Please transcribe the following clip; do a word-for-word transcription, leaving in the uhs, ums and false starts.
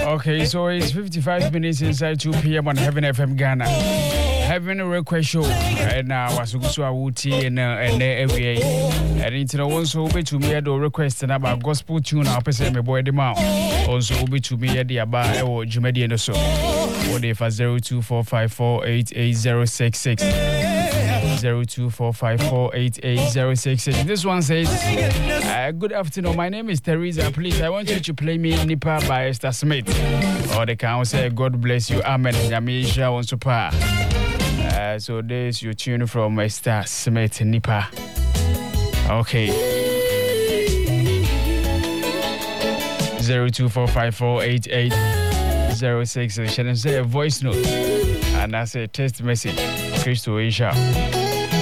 Okay, so it's fifty-five minutes inside two p.m. on Heaven F M Ghana. Heaven request show right now. Was also a wuti and and every and into the one so be to me at the request about gospel tune. I'll say my boy the mouth. Also be to me at the aba or Jumedi and so. What if a zero two four five four eight eight zero six six zero two four five four eight eight zero six six. This one says, uh, good afternoon. My name is Teresa. Please, I want you to play me Nipa by Esther Smith. Or they can say, God bless you. Amen. Yamisha wants to pa. Uh, so there's your tune from Esther Smith Nipa. Okay. zero two four five four eight eight zero six six. Shall I say a voice note? And I say text message. Christo Asia.